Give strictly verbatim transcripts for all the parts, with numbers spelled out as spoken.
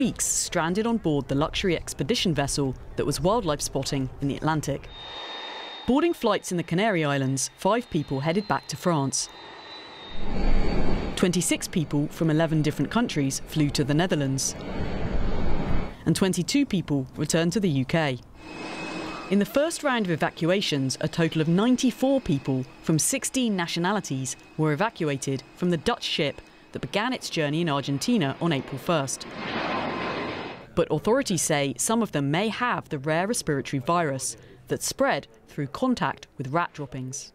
Weeks stranded on board the luxury expedition vessel that was wildlife spotting in the Atlantic. Boarding flights in the Canary Islands, five people headed back to France. twenty-six people from eleven different countries flew to the Netherlands. And twenty-two people returned to the U K. In the first round of evacuations, a total of ninety-four people from sixteen nationalities were evacuated from the Dutch ship that began its journey in Argentina on April first. But authorities say some of them may have the rare respiratory virus that spread through contact with rat droppings.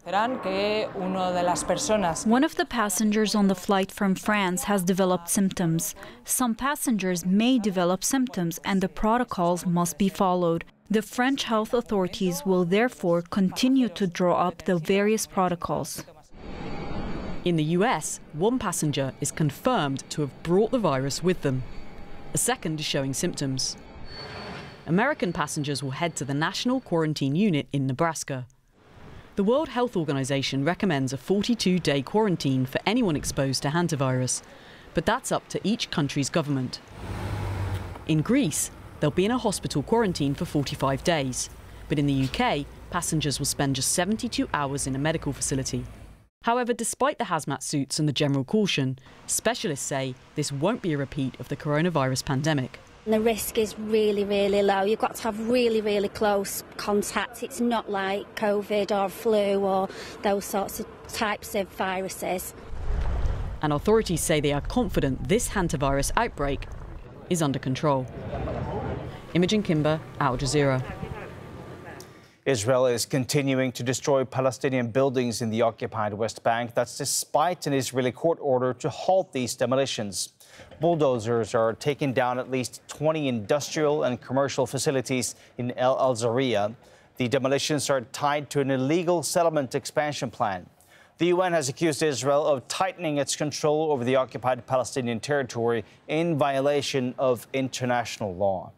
One of the passengers on the flight from France has developed symptoms. Some passengers may develop symptoms and the protocols must be followed. The French health authorities will therefore continue to draw up the various protocols. In the U S, one passenger is confirmed to have brought the virus with them. A second is showing symptoms. American passengers will head to the National Quarantine Unit in Nebraska. The World Health Organization recommends a forty-two day quarantine for anyone exposed to hantavirus, but that's up to each country's government. In Greece, they'll be in a hospital quarantine for forty-five days, but in the U K, passengers will spend just seventy-two hours in a medical facility. However, despite the hazmat suits and the general caution, specialists say this won't be a repeat of the coronavirus pandemic. The risk is really, really low. You've got to have really, really close contact. It's not like COVID or flu or those sorts of types of viruses. And authorities say they are confident this hantavirus outbreak is under control. Imogen Kimber, Al Jazeera. Israel is continuing to destroy Palestinian buildings in the occupied West Bank. That's despite an Israeli court order to halt these demolitions. Bulldozers are taking down at least twenty industrial and commercial facilities in El Al-Zaria. The demolitions are tied to an illegal settlement expansion plan. The U N has accused Israel of tightening its control over the occupied Palestinian territory in violation of international law.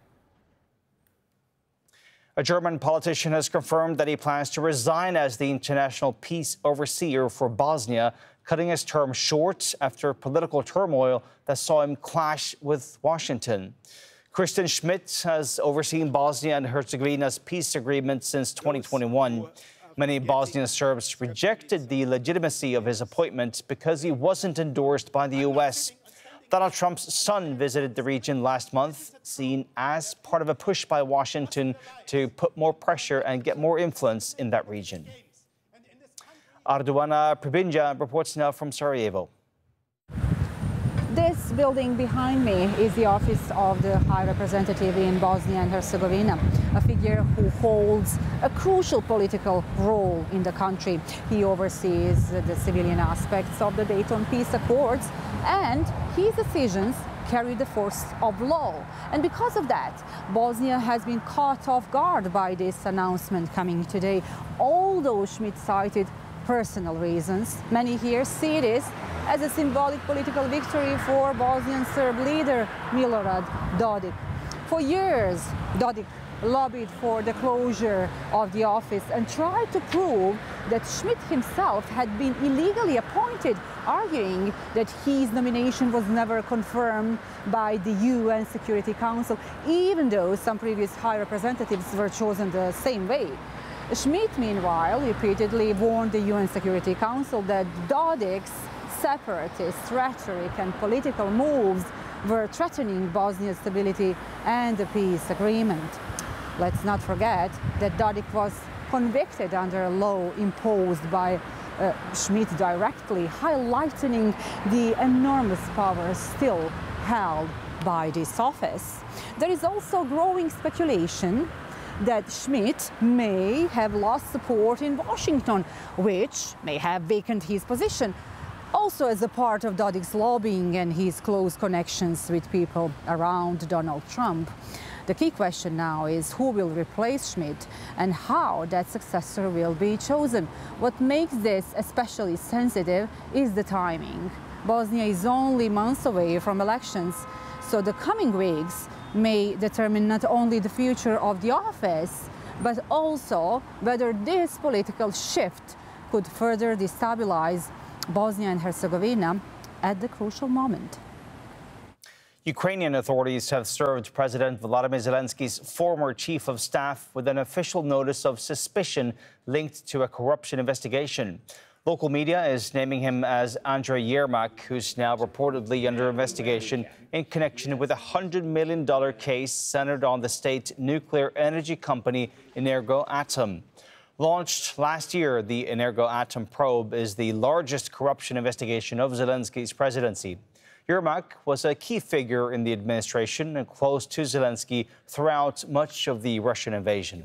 A German politician has confirmed that he plans to resign as the international peace overseer for Bosnia, cutting his term short after political turmoil that saw him clash with Washington. Christian Schmidt has overseen Bosnia and Herzegovina's peace agreement since twenty twenty-one. Many Bosnian Serbs rejected the legitimacy of his appointment because he wasn't endorsed by the U S. Donald Trump's son visited the region last month, seen as part of a push by Washington to put more pressure and get more influence in that region. Arduana Pribinja reports now from Sarajevo. This building behind me is the office of the High Representative in Bosnia and Herzegovina, a figure who holds a crucial political role in the country. He oversees the civilian aspects of the Dayton Peace Accords, and his decisions carry the force of law. And because of that, Bosnia has been caught off guard by this announcement coming today. Although Schmidt cited personal reasons, many here see this as a symbolic political victory for Bosnian Serb leader Milorad Dodik. For years, Dodik lobbied for the closure of the office and tried to prove that Schmidt himself had been illegally appointed, arguing that his nomination was never confirmed by the U N Security Council, even though some previous high representatives were chosen the same way. Schmidt, meanwhile, repeatedly warned the U N Security Council that Dodik's separatist rhetoric and political moves were threatening Bosnia's stability and the peace agreement. Let's not forget that Dodik was convicted under a law imposed by uh, Schmidt directly, highlighting the enormous power still held by this office. There is also growing speculation that Schmidt may have lost support in Washington, which may have vacated his position, also as a part of Dodik's lobbying and his close connections with people around Donald Trump. The key question now is who will replace Schmidt and how that successor will be chosen. What makes this especially sensitive is the timing. Bosnia is only months away from elections, so the coming weeks may determine not only the future of the office, but also whether this political shift could further destabilize Bosnia and Herzegovina at the crucial moment. Ukrainian authorities have served President Volodymyr Zelensky's former chief of staff with an official notice of suspicion linked to a corruption investigation. Local media is naming him as Andrei Yermak, who's now reportedly under investigation in connection with a one hundred million dollars case centered on the state nuclear energy company Energoatom. Launched last year, the Energoatom probe is the largest corruption investigation of Zelensky's presidency. Yermak was a key figure in the administration and close to Zelensky throughout much of the Russian invasion.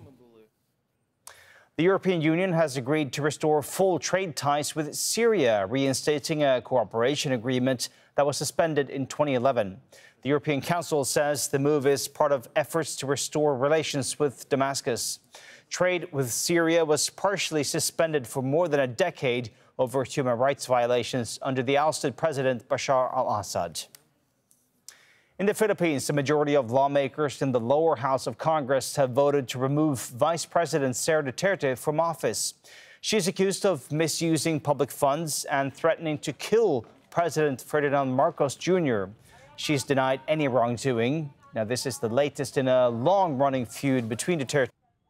The European Union has agreed to restore full trade ties with Syria, reinstating a cooperation agreement that was suspended in twenty eleven. The European Council says the move is part of efforts to restore relations with Damascus. Trade with Syria was partially suspended for more than a decade over human rights violations under the ousted President Bashar al-Assad. In the Philippines, the majority of lawmakers in the lower house of Congress have voted to remove Vice President Sara Duterte from office. She is accused of misusing public funds and threatening to kill President Ferdinand Marcos Junior She's denied any wrongdoing. Now, this is the latest in a long-running feud between Duterte.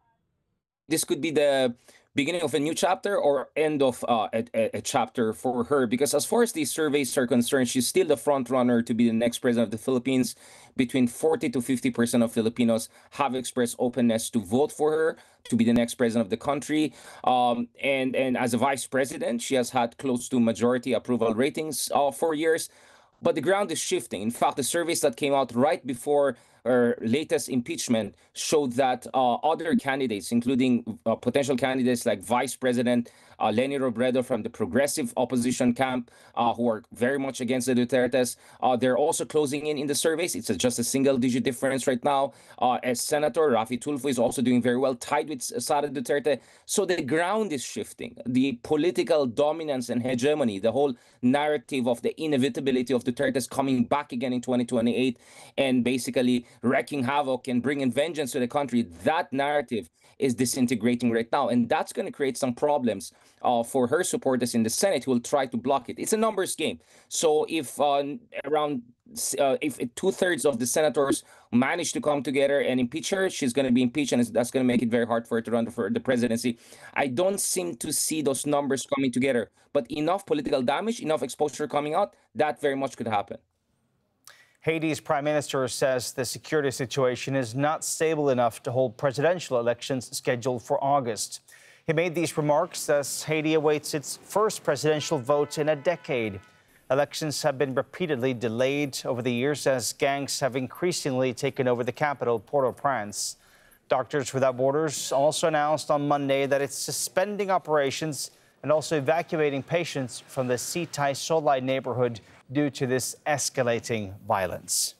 This could be the beginning of a new chapter or end of uh, a, a, a chapter for her, because as far as these surveys are concerned, she's still the front runner to be the next president of the Philippines. Between forty to fifty percent of Filipinos have expressed openness to vote for her to be the next president of the country. Um, and, and as a vice president, she has had close to majority approval ratings uh, for years. But the ground is shifting. In fact, the surveys that came out right before her latest impeachment showed that uh, other candidates, including uh, potential candidates like Vice President uh, Leni Robredo from the progressive opposition camp, uh, who are very much against the Dutertes, uh, they're also closing in in the surveys. It's a, just a single-digit difference right now. Uh, as Senator Raffy Tulfo is also doing very well, tied with Sara Duterte. So the ground is shifting. The political dominance and hegemony, the whole narrative of the inevitability of Duterte's coming back again in twenty twenty-eight and basically wreaking havoc and bringing vengeance to the country, that narrative is disintegrating right now. And that's going to create some problems uh, for her supporters in the Senate who will try to block it. It's a numbers game. So if uh, around uh, if two-thirds of the senators manage to come together and impeach her, she's going to be impeached, and that's going to make it very hard for her to run for the presidency. I don't seem to see those numbers coming together, but enough political damage, enough exposure coming out, that very much could happen. Haiti's prime minister says the security situation is not stable enough to hold presidential elections scheduled for August. He made these remarks as Haiti awaits its first presidential vote in a decade. Elections have been repeatedly delayed over the years as gangs have increasingly taken over the capital, Port-au-Prince. Doctors Without Borders also announced on Monday that it's suspending operations and also evacuating patients from the Sitay Solay neighborhood due to this escalating violence.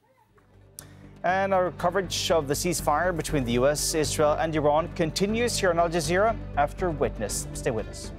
And our coverage of the ceasefire between the U S, Israel, and Iran continues here on Al Jazeera after Witness. Stay with us.